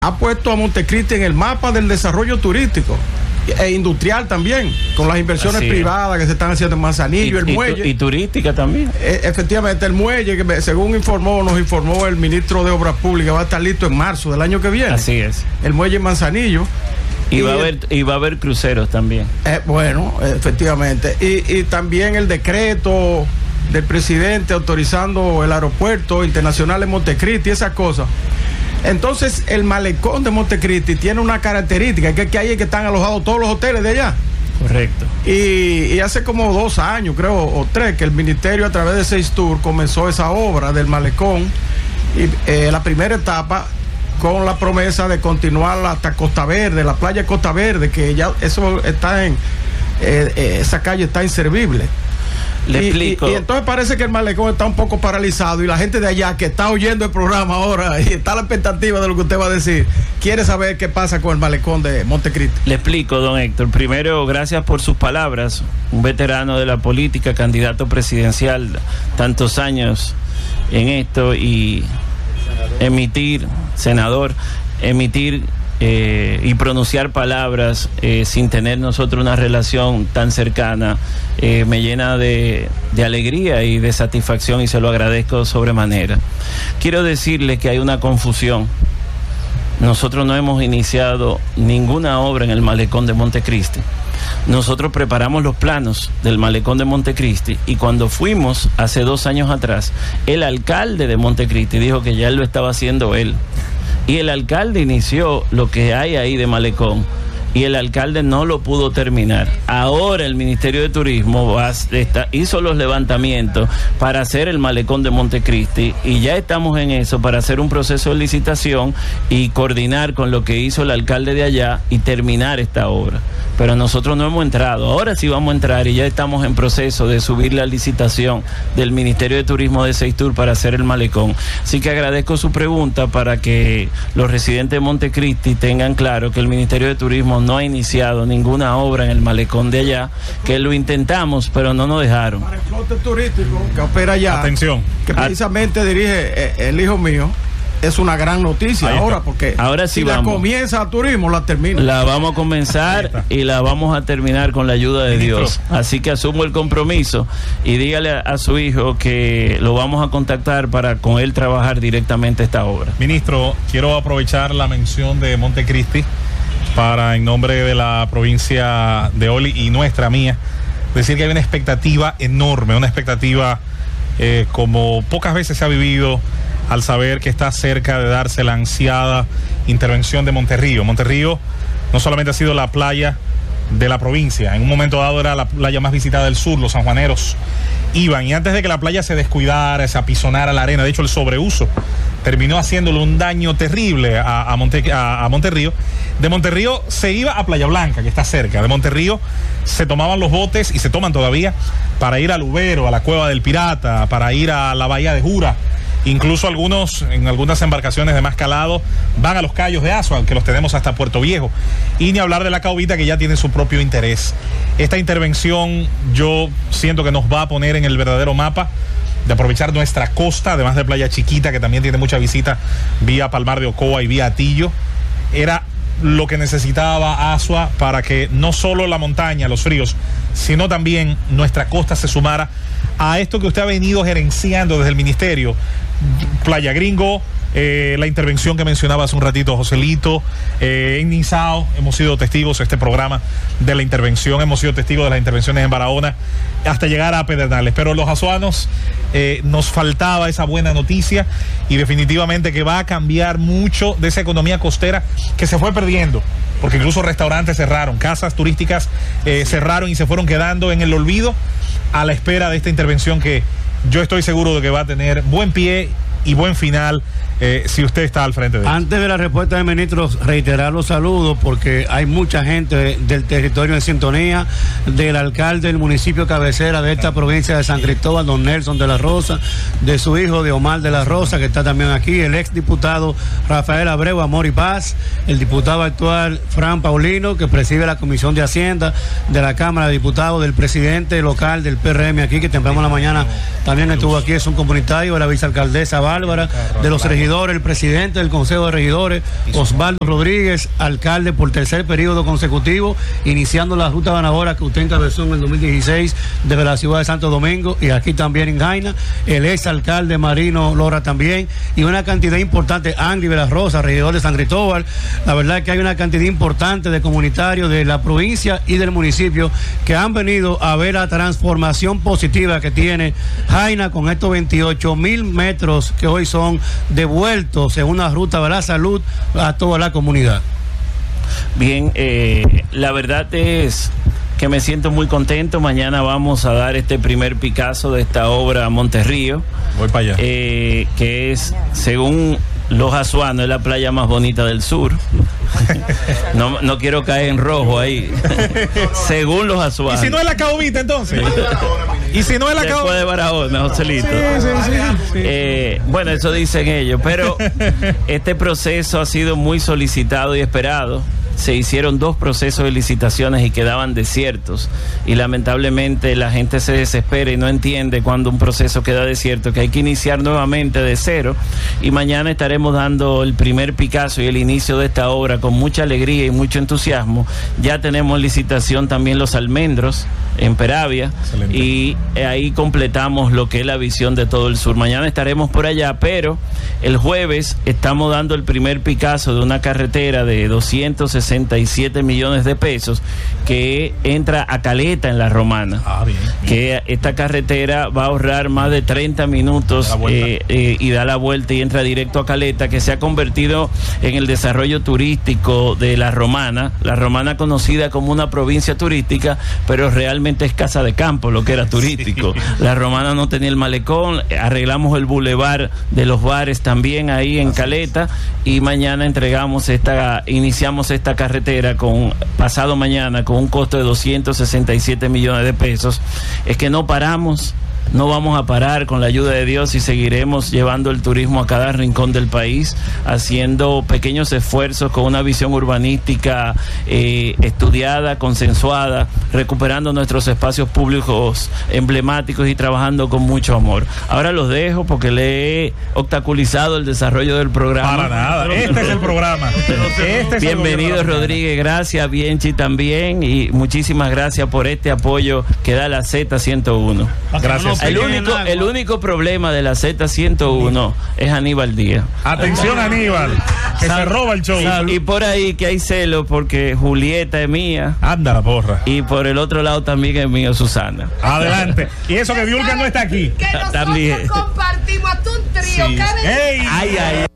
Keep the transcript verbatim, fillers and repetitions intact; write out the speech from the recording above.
ha puesto a Montecristi en el mapa del desarrollo turístico e industrial también, con las inversiones privadas que se están haciendo en Manzanillo, y, el y, muelle. Y turística también. E, efectivamente, el muelle, que según informó, nos informó el ministro de Obras Públicas, va a estar listo en marzo del año que viene. Así es. El muelle en Manzanillo. Y, y va, a el, haber, y va a haber cruceros también. Eh, bueno, efectivamente. Y, y también el decreto del presidente autorizando el aeropuerto internacional en Montecristi, esas cosas. Entonces, el malecón de Montecristi tiene una característica, que, que ahí es que están alojados todos los hoteles de allá. Correcto. Y, y hace como dos años, creo, o tres, que el ministerio a través de Seis Tour comenzó esa obra del malecón. Y eh, la primera etapa, con la promesa de continuar hasta Costa Verde, la playa Costa Verde, que ya eso está en, eh, eh, esa calle está inservible. Le y, explico. Y, y entonces parece que el malecón está un poco paralizado y la gente de allá que está oyendo el programa ahora y está a la expectativa de lo que usted va a decir, quiere saber qué pasa con el malecón de Montecristi. Le explico, don Héctor. Primero, gracias por sus palabras. Un veterano de la política, candidato presidencial, tantos años en esto, y emitir, senador, emitir Eh, y pronunciar palabras eh, sin tener nosotros una relación tan cercana, eh, me llena de, de alegría y de satisfacción, y se lo agradezco sobremanera. Quiero decirle que hay una confusión. Nosotros no hemos iniciado ninguna obra en el malecón de Montecristi. Nosotros preparamos los planos del malecón de Montecristi, y cuando fuimos hace dos años atrás, el alcalde de Montecristi dijo que ya él lo estaba haciendo él. Y el alcalde inició lo que hay ahí de malecón, y el alcalde no lo pudo terminar. Ahora el Ministerio de Turismo va, está, hizo los levantamientos para hacer el malecón de Montecristi, y ya estamos en eso, para hacer un proceso de licitación y coordinar con lo que hizo el alcalde de allá y terminar esta obra. Pero nosotros no hemos entrado. Ahora sí vamos a entrar, y ya estamos en proceso de subir la licitación del Ministerio de Turismo de Seis Tour para hacer el malecón. Así que agradezco su pregunta, para que los residentes de Montecristi tengan claro que el Ministerio de Turismo no ha iniciado ninguna obra en el malecón de allá, que lo intentamos, pero no nos dejaron. Para el flote turístico que opera allá, atención, que precisamente dirige el hijo mío, es una gran noticia. Ahí ahora está. Porque ahora sí, si vamos. La comienza a turismo, la termina. La vamos a comenzar y la vamos a terminar con la ayuda de Ministro. Dios. Así que asumo el compromiso, y dígale a, a su hijo que lo vamos a contactar para con él trabajar directamente esta obra. Ministro, quiero aprovechar la mención de Montecristi para, en nombre de la provincia de Oli y nuestra mía, decir que hay una expectativa enorme, una expectativa eh, como pocas veces se ha vivido, al saber que está cerca de darse la ansiada intervención de Monterrío. Monterrío no solamente ha sido la playa de la provincia, en un momento dado era la playa más visitada del sur, los sanjuaneros iban, y antes de que la playa se descuidara, se apisonara la arena, de hecho el sobreuso terminó haciéndole un daño terrible a, a, Monte, a, a Monterrío. De Monterrío se iba a Playa Blanca, que está cerca. De Monterrío se tomaban los botes, y se toman todavía, para ir al Ubero, a la Cueva del Pirata, para ir a la Bahía de Jura. Incluso algunos, en algunas embarcaciones de más calado, van a los Cayos de Asua, que los tenemos hasta Puerto Viejo. Y ni hablar de la Caubita, que ya tiene su propio interés. Esta intervención yo siento que nos va a poner en el verdadero mapa de aprovechar nuestra costa, además de Playa Chiquita, que también tiene mucha visita vía Palmar de Ocoa y vía Atillo. Era lo que necesitaba Asua para que no solo la montaña, los fríos, sino también nuestra costa se sumara a esto que usted ha venido gerenciando desde el ministerio. Playa Gringo, eh, la intervención que mencionaba hace un ratito Joselito, eh, en Nizao hemos sido testigos de este programa de la intervención, hemos sido testigos de las intervenciones en Barahona, hasta llegar a Pedernales, pero los azuanos eh, nos faltaba esa buena noticia, y definitivamente que va a cambiar mucho de esa economía costera que se fue perdiendo, porque incluso restaurantes cerraron, casas turísticas eh, cerraron y se fueron quedando en el olvido a la espera de esta intervención, que yo estoy seguro de que va a tener buen pie y buen final eh, si usted está al frente de él. Antes de la respuesta del ministro, reiterar los saludos, porque hay mucha gente de, del territorio en sintonía, del alcalde del municipio cabecera de esta provincia de San Cristóbal, don Nelson de la Rosa, de su hijo de Omar de la Rosa, que está también aquí, el ex diputado Rafael Abreu, Amor y Paz, el diputado actual Fran Paulino, que preside la Comisión de Hacienda de la Cámara de Diputados, del presidente local del P R M aquí, que temprano en la mañana también estuvo aquí, es un comunitario, de la vicealcaldesa Bárbara, de los regidores regidores, el presidente del Consejo de Regidores, Osvaldo Rodríguez, alcalde por tercer periodo consecutivo, iniciando la ruta ganadora que usted encabezó en el dos mil dieciséis desde la ciudad de Santo Domingo y aquí también en Jaina, el ex alcalde Marino Lora también, y una cantidad importante, Angry de la Rosa, regidor de San Cristóbal. La verdad es que hay una cantidad importante de comunitarios de la provincia y del municipio que han venido a ver la transformación positiva que tiene Jaina con estos veintiocho mil metros que hoy son devueltos en una ruta de la salud a toda la comunidad. Bien, eh, la verdad es que me siento muy contento. Mañana vamos a dar este primer Picasso de esta obra Monterrío. Voy para allá. Eh, que es, según Los Azuanos, es la playa más bonita del sur. No, no quiero caer en rojo ahí. Según Los Azuanos. ¿Y si no es la Caobita entonces? ¿Y si no es la Caobita? Después de Barahona, Joselito. Sí, sí, sí, sí. Eh, bueno, eso dicen ellos, pero este proceso ha sido muy solicitado y esperado. Se hicieron dos procesos de licitaciones y quedaban desiertos, y lamentablemente la gente se desespera y no entiende cuando un proceso queda desierto, que hay que iniciar nuevamente de cero, y mañana estaremos dando el primer Picasso y el inicio de esta obra con mucha alegría y mucho entusiasmo. Ya tenemos licitación también Los Almendros en Peravia. Excelente. Y ahí completamos lo que es la visión de todo el sur. Mañana estaremos por allá, pero el jueves estamos dando el primer Picasso de una carretera de doscientos sesenta y siete millones de pesos que entra a Caleta en La Romana. Ah, bien, bien. Que esta carretera va a ahorrar más de treinta minutos eh, eh, y da la vuelta y entra directo a Caleta, que se ha convertido en el desarrollo turístico de La Romana. La Romana conocida como una provincia turística, pero realmente es casa de campo lo que era turístico. Sí. La Romana no tenía el malecón, arreglamos el bulevar de los bares también ahí en Caleta, y mañana entregamos esta, iniciamos esta carretera con, pasado mañana, con un costo de doscientos sesenta y siete millones de pesos. Es que no paramos, no vamos a parar con la ayuda de Dios, y seguiremos llevando el turismo a cada rincón del país, haciendo pequeños esfuerzos con una visión urbanística eh, estudiada, consensuada, recuperando nuestros espacios públicos emblemáticos y trabajando con mucho amor. Ahora los dejo porque le he obstaculizado el desarrollo del programa. Para nada, este es el programa. Este es Bienvenido, Rodríguez, gracias, Bienchi también, y muchísimas gracias por este apoyo que da la Z ciento uno. Gracias. El único, el único problema de la Z ciento uno es Aníbal Díaz. Atención, Aníbal, que Sal, se roba el show. Y, y por ahí que hay celo porque Julieta es mía. Anda la porra. Y por el otro lado también es mío Susana. Adelante. Y eso que Diulka no está aquí. Que nosotros también compartimos hasta un trío. Sí. Cada... Ay, ay.